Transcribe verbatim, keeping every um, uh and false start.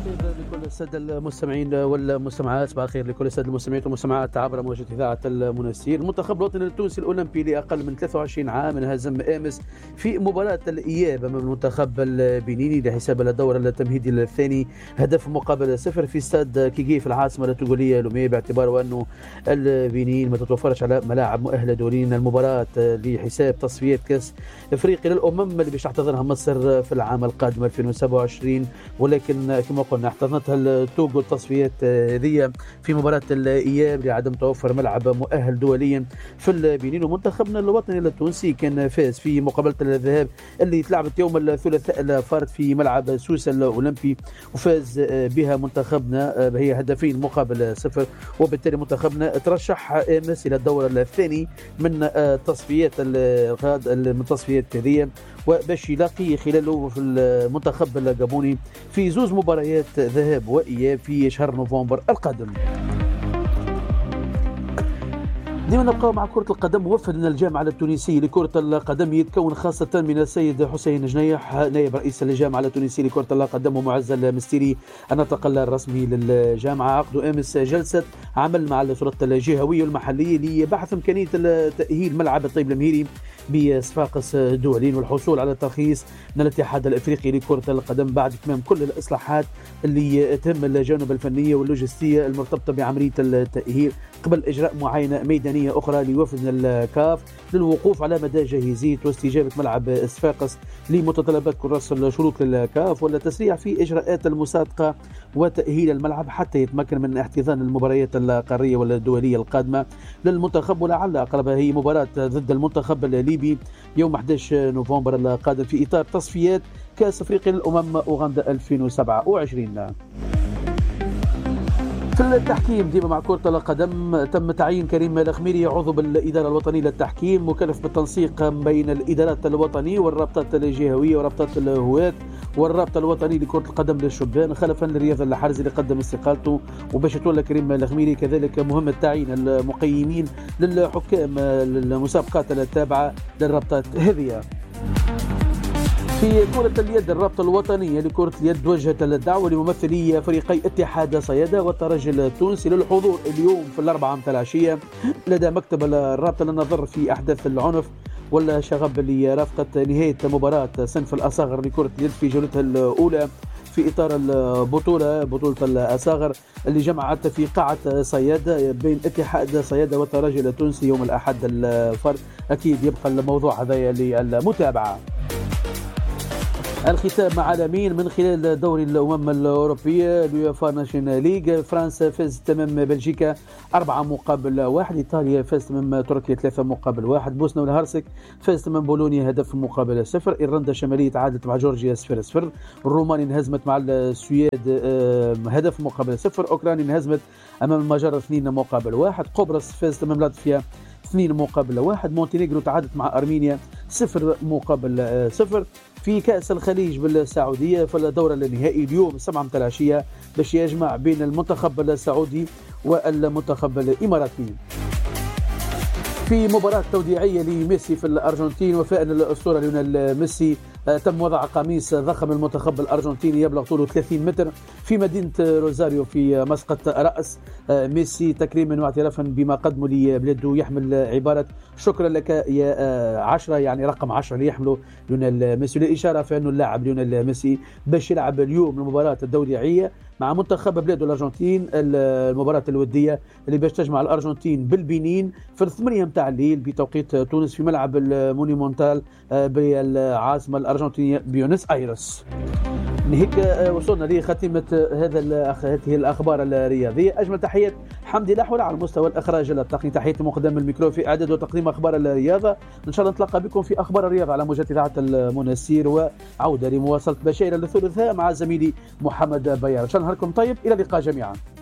الخير لكل السادة المستمعين والمستمعات، صباح الخير لكل السادة المستمعين والمستمعات عبر موجة إذاعة المنسير. المنتخب الوطني التونسي الأولمبي لأقل من ثلاثة وعشرين عام انهزم أمس في مباراة الإياب أمام المنتخب البنيني لحساب الدور التمهيدي الثاني هدف مقابل صفر في استاد كيكي في العاصمة التونغولية لومي، باعتبار أنه البنين ما تتوفرش على ملاعب مؤهلة دوليا المباراة لحساب تصفيات كأس أفريقيا للأمم اللي باش تحتضنها مصر في العام القادم ألفين وسبعة وعشرين، ولكن كما قلنا احتضنتها التوغو التصفيات هذه في مباراة الإياب لعدم توفر ملعب مؤهل دوليا في البنين. ومنتخبنا الوطني التونسي كان فاز في مقابلة الذهاب اللي تلعبت يوم الثلاثاء الفارط في ملعب سوسة الأولمبي، وفاز بها منتخبنا هي هدفين مقابل صفر، وبالتالي منتخبنا ترشح امس الى الدور الثاني من تصفيات من تصفيات هذه، وباش يلاقي خلاله في المنتخب الجابوني في زوز مباريات ذهاب وإياب في شهر نوفمبر القادم. ديما نبقى مع كرة القدم. وفد من الجامعة التونسية لكرة القدم يتكون خاصة من السيد حسين جنيح نائب رئيس الجامعة التونسية لكرة القدم ومعز المستيري الناطق الرسمي للجامعة، عقدوا أمس جلسة عمل مع السلطات الجهوية والمحلية لبحث إمكانية تأهيل ملعب الطيب المهيري بصفاقس دولين والحصول على ترخيص من الاتحاد الافريقي لكرة القدم بعد اتمام كل الاصلاحات اللي تهم الجانب الفنية واللوجستية المرتبطة بعملية التأهيل قبل اجراء معاينة ميدانية اخرى لوفد من الكاف للوقوف على مدى جاهزية واستجابة ملعب صفاقس لمتطلبات كراس الشروط للكاف والتسريع في اجراءات المصادقة وتأهيل الملعب حتى يتمكن من احتضان المباريات القارية والدولية القادمة للمنتخب، ولعل اقربها هي مباراة ضد المنتخب الليبي يوم أحد عشر نوفمبر القادم في اطار تصفيات كاس افريقيا للامم اوغندا ألفين وسبعة وعشرين. في التحكيم ديما مع كرة القدم تم تعيين كريم الخميري عضو بالإدارة الوطنية للتحكيم مكلف بالتنسيق بين الإدارات الوطنية والرابطات الجهوية ورابطات الهواة والرابطة الوطنية لكرة القدم للشبان، خلفا لرياض الحرز اللي قدم استقالته، وباش يتولى كريم الخميري كذلك مهمة تعيين المقيمين للحكام للمسابقات التابعة للرابطات هذه. في كرة اليد الرابطة الوطنية لكرة اليد وجهت الدعوة لممثلي فريقي اتحاد صيادة والترجي التونسي للحضور اليوم في الأربعة متاع العشية لدى مكتب الرابطة للنظر في أحداث العنف والشغب اللي رافقت نهاية مباراة صنف الأصاغر لكرة اليد في جولتها الأولى في إطار البطولة بطولة الأصاغر اللي جمعت في قاعة صيادة بين اتحاد صيادة والترجي التونسي يوم الأحد الفرد. أكيد يبقى الموضوع هذا للمتابعة. الختام مع العالمين من خلال دوري الأمم الأوروبية اليوفا ناشيونال ليج. فرنسا فاز تمام بلجيكا أربعة مقابل واحد، إيطاليا فاز تمام تركيا ثلاثة مقابل واحد، بوسنا والهرسك فاز تمام بولونيا هدف مقابل صفر، إيرلندا الشمالية تعادلت مع جورجيا صفر صفر، الرومانيا انهزمت مع السويد هدف مقابل صفر، أوكرانيا انهزمت أمام المجر اثنين مقابل واحد، قبرص فاز تمام لاتفيا اثنين مقابل واحد، مونتينيغرو تعادلت مع أرمينيا صفر مقابل صفر. في كأس الخليج بالسعودية في الدور النهائي اليوم السبعة متاع العشية باش يجمع بين المنتخب السعودي والمنتخب الإماراتي. في مباراة توديعية لميسي في الأرجنتين وفاء للأسطورة ليونيل ميسي تم وضع قميص ضخم المنتخب الأرجنتيني يبلغ طوله ثلاثين متر في مدينة روزاريو في مسقط رأس ميسي تكريما واعترافا بما قدمه لبلاده، يحمل عبارة شكرا لك يا عشرة، يعني رقم عشرة اللي يحمله ليونيل ميسي، للإشارة في أنه اللاعب ليونيل ميسي باش يلعب اليوم المباراة التوديعية مع منتخب بلاده الأرجنتين المباراة الودية اللي باش تجمع الأرجنتين بالبنين في الثمانية متاع الليل بتوقيت تونس في ملعب المونيمونتال بالعاصمة الأرجنتينية بيونس آيرس. هيك وصلنا لختيمة هذا هذه الأخبار الرياضية. أجمل تحيات حمدي لحول على مستوى الإخراج التقني، تحياتي مقدم الميكرو في إعداد وتقديم أخبار الرياضة. إن شاء الله نتلقى بكم في أخبار الرياضة على موجة إذاعة المنسير، وعودة لمواصلة بشيرة للثلاثاء مع زميلي محمد بيار. إن شاء الله نهاركم طيب، إلى اللقاء جميعا.